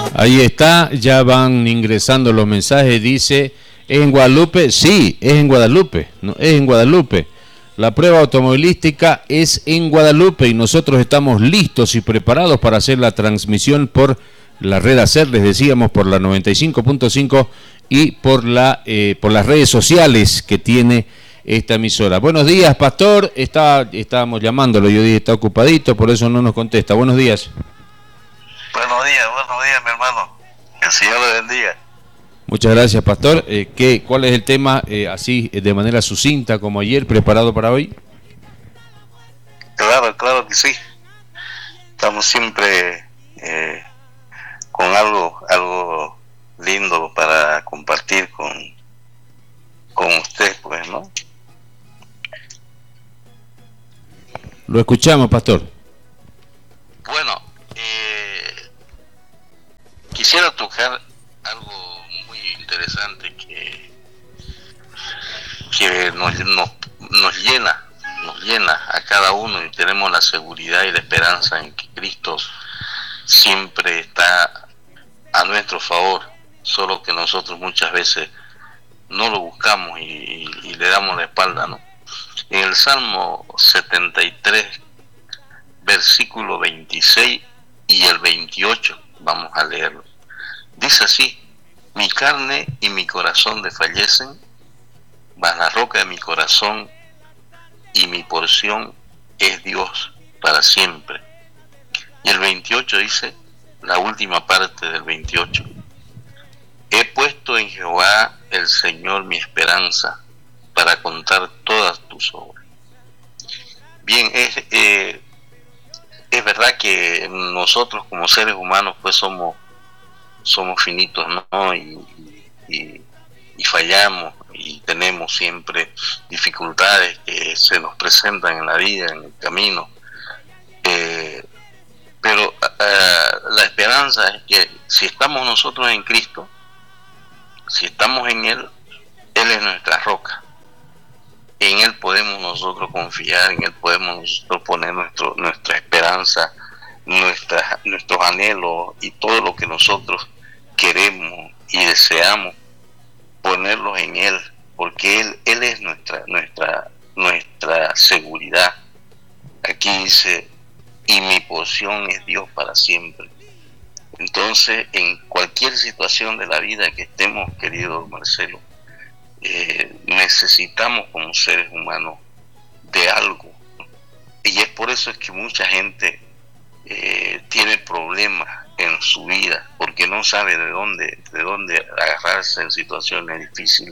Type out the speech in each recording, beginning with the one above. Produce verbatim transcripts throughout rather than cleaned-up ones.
Ahí está, ya van ingresando los mensajes. Dice, ¿es en Guadalupe? Sí, es en Guadalupe, no, es en Guadalupe. La prueba automovilística es en Guadalupe y nosotros estamos listos y preparados para hacer la transmisión por la red ACER, les decíamos, por la noventa y cinco punto cinco y por, la, eh, por las redes sociales que tiene esta emisora. Buenos días, pastor. Está, estábamos llamándolo, yo dije, está ocupadito, por eso no nos contesta. Buenos días. Buenos días, buenos días, mi hermano. Que el Señor le bendiga. Muchas gracias, pastor. Eh, ¿qué, ¿Cuál es el tema, eh, así, de manera sucinta, como ayer, preparado para hoy? Claro, claro que sí. Estamos siempre eh, con algo, algo lindo para compartir con, con usted, pues, ¿no? Lo escuchamos, pastor. Bueno, eh, quisiera tocar algo muy interesante que, que nos, nos, nos llena, nos llena a cada uno, y tenemos la seguridad y la esperanza en que Cristo siempre está a nuestro favor, solo que nosotros muchas veces no lo buscamos y, y, y le damos la espalda, ¿no? En el Salmo setenta y tres, versículo veintiséis y el veintiocho, vamos a leerlo. Dice así: mi carne y mi corazón desfallecen, mas la roca de mi corazón y mi porción es Dios para siempre. Y el veintiocho dice, la última parte del veintiocho: he puesto en Jehová el Señor mi esperanza, para contar todas tus obras. Bien, es, eh, es verdad que nosotros como seres humanos pues somos somos finitos, ¿no? Y, y, y fallamos y tenemos siempre dificultades que se nos presentan en la vida, en el camino. Eh, pero uh, la esperanza es que si estamos nosotros en Cristo, si estamos en Él, Él es nuestra roca. En Él podemos nosotros confiar, en Él podemos nosotros poner nuestro, nuestra esperanza, nuestra, nuestros anhelos y todo lo que nosotros queremos y deseamos, ponerlos en Él, porque Él, Él es nuestra, nuestra, nuestra seguridad. Aquí dice, y mi porción es Dios para siempre. Entonces, en cualquier situación de la vida que estemos, querido Marcelo, eh, necesitamos como seres humanos de algo, y es por eso es que mucha gente eh, tiene problemas en su vida, porque no sabe de dónde de dónde agarrarse en situaciones difíciles.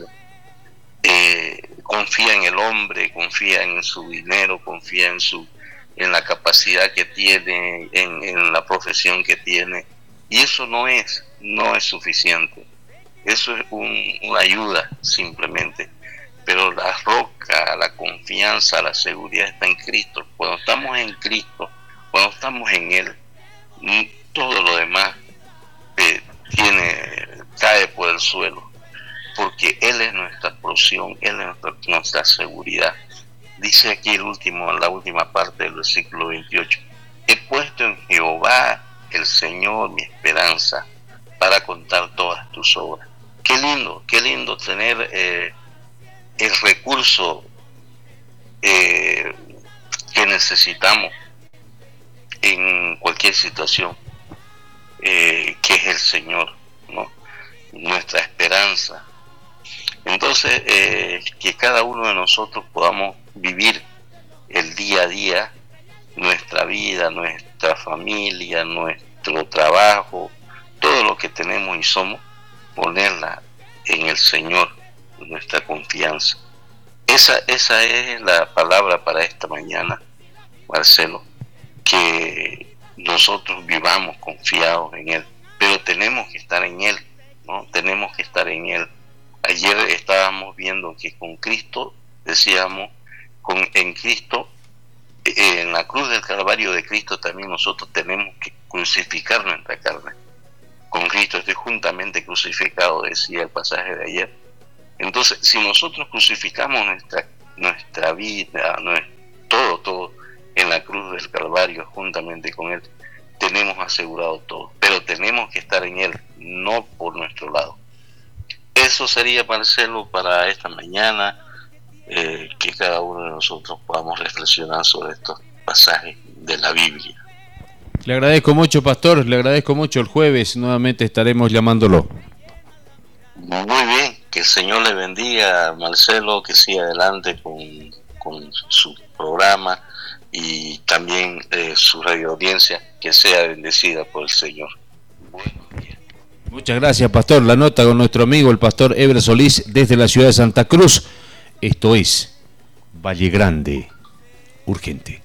Eh, confía en el hombre, confía en su dinero, confía en su en la capacidad que tiene, en, en la profesión que tiene, y eso no es no es suficiente. Eso es un, una ayuda simplemente, pero la roca, la confianza, la seguridad está en Cristo. Cuando estamos en Cristo, cuando estamos en Él, todo lo demás eh, tiene cae por el suelo, porque Él es nuestra porción, Él es nuestra, nuestra seguridad. Dice aquí el último, la última parte del versículo veintiocho: he puesto en Jehová el Señor mi esperanza, para contar todas tus obras. Qué lindo, qué lindo tener eh, el recurso eh, que necesitamos en cualquier situación, eh, que es el Señor, ¿no? Nuestra esperanza. Entonces, eh, que cada uno de nosotros podamos vivir el día a día, nuestra vida, nuestra familia, nuestro trabajo, todo lo que tenemos y somos, ponerla en el Señor, nuestra confianza. Esa, esa es la palabra para esta mañana, Marcelo, que nosotros vivamos confiados en Él, pero tenemos que estar en Él, ¿no? Tenemos que estar en Él. Ayer estábamos viendo que con Cristo, decíamos, con, en Cristo, eh, en la cruz del Calvario de Cristo también nosotros tenemos que crucificar nuestra carne. Con Cristo estoy juntamente crucificado, decía el pasaje de ayer. Entonces, si nosotros crucificamos nuestra nuestra vida, nuestra, todo, todo en la cruz del Calvario juntamente con Él, tenemos asegurado todo. Pero pero tenemos que estar en Él, no por nuestro lado. Eso sería, Marcelo, para esta mañana, eh, que cada uno de nosotros podamos reflexionar sobre estos pasajes de la Biblia. Le agradezco mucho, pastor, le agradezco mucho. El jueves nuevamente estaremos llamándolo. Muy bien, que el Señor le bendiga, Marcelo, que siga adelante con, con su programa y también eh, su radio audiencia, que sea bendecida por el Señor. Buenos días. Muchas gracias, pastor. La nota con nuestro amigo, el pastor Eber Solís, desde la ciudad de Santa Cruz. Esto es Valle Grande Urgente.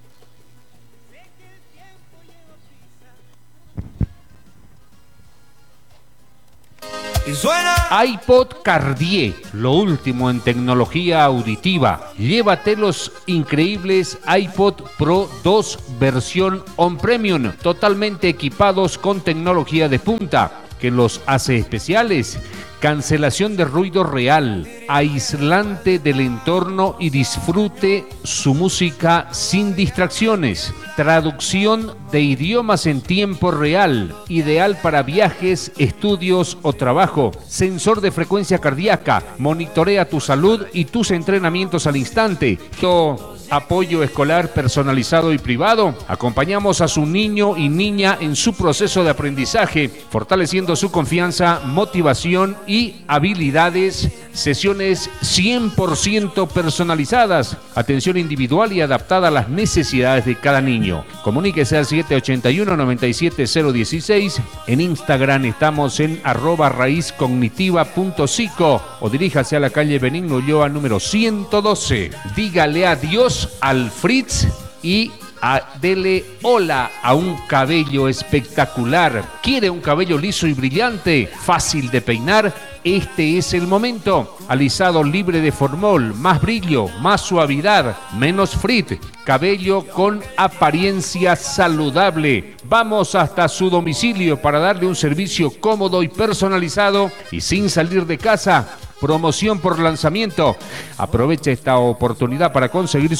iPod Cartier, lo último en tecnología auditiva. Llévate los increíbles iPod Pro dos versión On Premium, totalmente equipados con tecnología de punta, que los hace especiales. Cancelación de ruido real, aislante del entorno y disfrute su música sin distracciones. Traducción de idiomas en tiempo real, ideal para viajes, estudios o trabajo. Sensor de frecuencia cardíaca, monitorea tu salud y tus entrenamientos al instante. Todo apoyo escolar personalizado y privado. Acompañamos a su niño y niña en su proceso de aprendizaje, fortaleciendo su confianza, motivación y habilidades. Sesiones cien por ciento personalizadas, atención individual y adaptada a las necesidades de cada niño. Comuníquese al siete ocho uno, nueve siete cero uno seis. En Instagram estamos en arroba raíz cognitiva punto psico o diríjase a la calle Benigno Ulloa número ciento doce. Dígale adiós al Fritz y a, dele hola a un cabello espectacular. ¿Quiere un cabello liso y brillante, fácil de peinar? Este es el momento. Alisado libre de formol, más brillo, más suavidad, menos frizz. Cabello con apariencia saludable. Vamos hasta su domicilio para darle un servicio cómodo y personalizado y sin salir de casa. Promoción por lanzamiento. Aprovecha esta oportunidad para conseguir